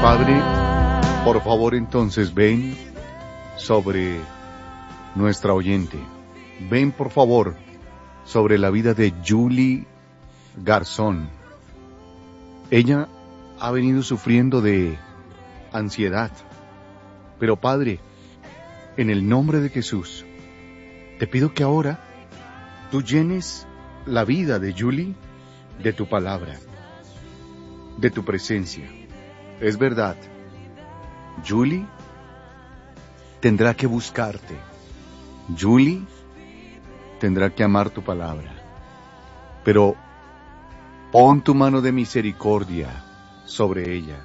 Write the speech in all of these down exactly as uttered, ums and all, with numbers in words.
Padre, por favor entonces ven sobre nuestra oyente. Ven por favor sobre la vida de Julie Garzón. Ella ha venido sufriendo de ansiedad. Pero Padre, en el nombre de Jesús, te pido que ahora tú llenes la vida de Julie de tu palabra, de tu presencia. Es verdad, Julie tendrá que buscarte. Julie tendrá que amar tu palabra. Pero pon tu mano de misericordia sobre ella.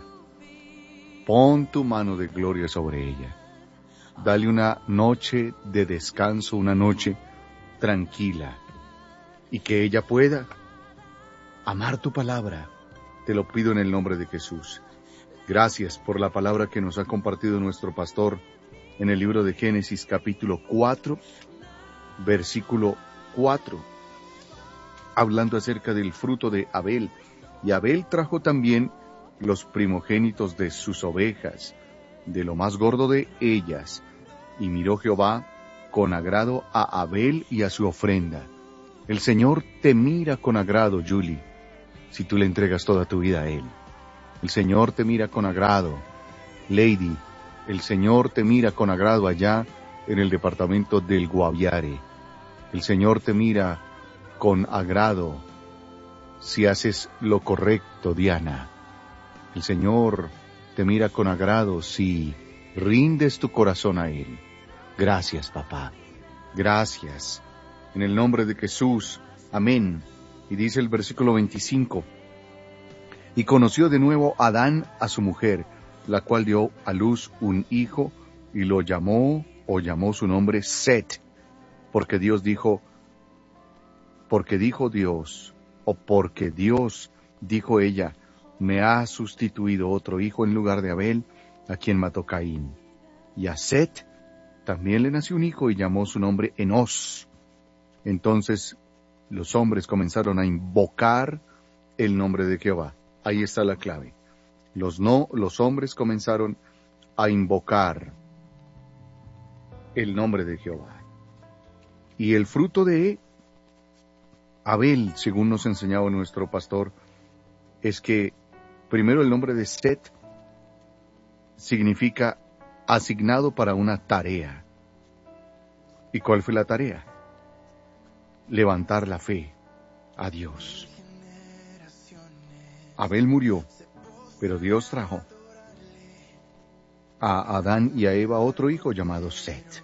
Pon tu mano de gloria sobre ella. Dale una noche de descanso, una noche tranquila, y que ella pueda amar tu palabra. Te lo pido en el nombre de Jesús. Gracias por la palabra que nos ha compartido nuestro pastor en el libro de Génesis capítulo cuatro, versículo cuatro, hablando acerca del fruto de Abel. Y Abel trajo también los primogénitos de sus ovejas, de lo más gordo de ellas. Y miró Jehová con agrado a Abel y a su ofrenda. El Señor te mira con agrado, Julie, si tú le entregas toda tu vida a Él. El Señor te mira con agrado, Lady. El Señor te mira con agrado allá en el departamento del Guaviare. El Señor te mira con agrado si haces lo correcto, Diana. El Señor te mira con agrado si rindes tu corazón a Él. Gracias, papá. Gracias. En el nombre de Jesús. Amén. Y dice el versículo veinticinco. Y conoció de nuevo Adán a su mujer, la cual dio a luz un hijo, y lo llamó, o llamó su nombre Set, porque Dios dijo, porque dijo Dios, o porque Dios dijo ella, me ha sustituido otro hijo en lugar de Abel, a quien mató Caín. Y a Set también le nació un hijo y llamó su nombre Enos. Entonces los hombres comenzaron a invocar el nombre de Jehová. Ahí está la clave. Los no, los hombres comenzaron a invocar el nombre de Jehová. Y el fruto de Abel, según nos enseñaba nuestro pastor, es que primero el nombre de Set significa asignado para una tarea. ¿Y cuál fue la tarea? Levantar la fe a Dios. Abel murió, pero Dios trajo a Adán y a Eva otro hijo llamado Set.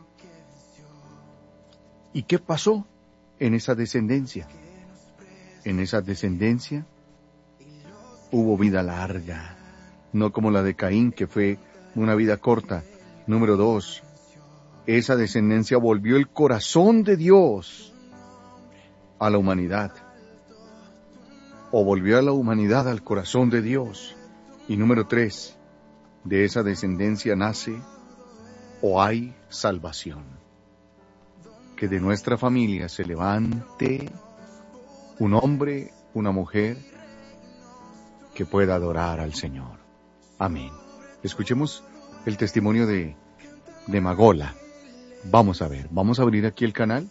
¿Y qué pasó en esa descendencia? En esa descendencia hubo vida larga, no como la de Caín, que fue una vida corta. Número dos, esa descendencia volvió el corazón de Dios a la humanidad, o volvió a la humanidad al corazón de Dios. Y número tres, de esa descendencia nace o hay salvación. Que de nuestra familia se levante un hombre, una mujer que pueda adorar al Señor. Amén. Escuchemos el testimonio de, de Magola. Vamos a ver, vamos a abrir aquí el canal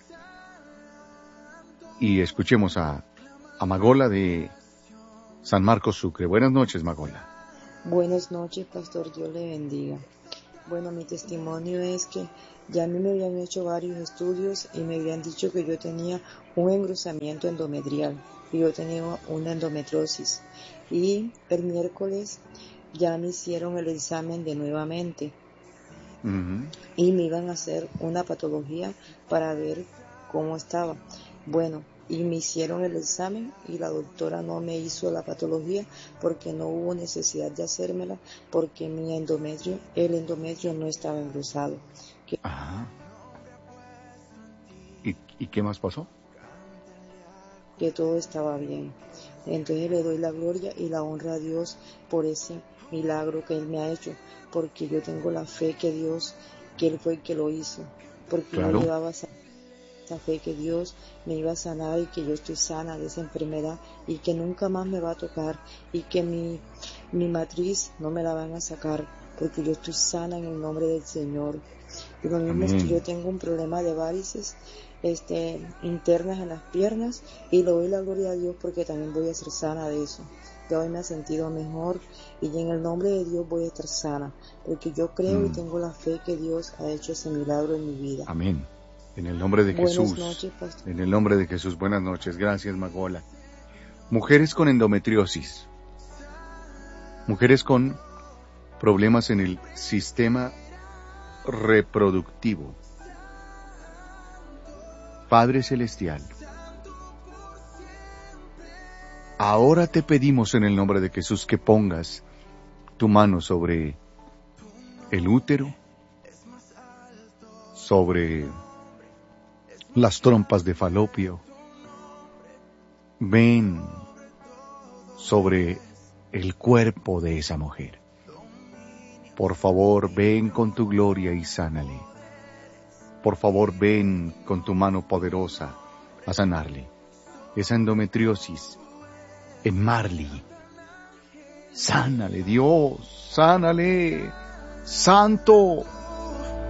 y escuchemos a, a Magola de San Marcos Sucre. Buenas noches, Magola. Buenas noches, pastor, Dios le bendiga. Bueno, mi testimonio es que ya a mí me habían hecho varios estudios y me habían dicho que yo tenía un engrosamiento endometrial y yo tenía una endometriosis. Y el miércoles ya me hicieron el examen de nuevamente. Uh-huh. Y me iban a hacer una patología para ver cómo estaba. Bueno, y me hicieron el examen y la doctora no me hizo la patología porque no hubo necesidad de hacérmela porque mi endometrio, el endometrio no estaba engrosado. Que... Ajá. ¿Y, ¿Y qué más pasó? Que todo estaba bien. Entonces le doy la gloria y la honra a Dios por ese milagro que Él me ha hecho, porque yo tengo la fe que Dios, que Él fue el que lo hizo, porque claro. No llevaba esta fe que Dios me iba a sanar y que yo estoy sana de esa enfermedad y que nunca más me va a tocar y que mi, mi matriz no me la van a sacar porque yo estoy sana en el nombre del Señor. Y lo mismo es que yo tengo un problema de varices este, internas en las piernas y le doy la gloria a Dios porque también voy a ser sana de eso. Ya hoy me he sentido mejor y en el nombre de Dios voy a estar sana porque yo creo mm. y tengo la fe que Dios ha hecho ese milagro en mi vida. Amén. En el nombre de Buenas Jesús. Noches, pastor. En el nombre de Jesús. Buenas noches. Gracias, Magola. Mujeres con endometriosis. Mujeres con problemas en el sistema reproductivo. Padre Celestial, ahora te pedimos en el nombre de Jesús que pongas tu mano sobre el útero, sobre las trompas de falopio. Ven sobre el cuerpo de esa mujer. Por favor, ven con tu gloria y sánale. Por favor, ven con tu mano poderosa a sanarle. Esa endometriosis en Marley. Sánale, Dios, sánale. Santo,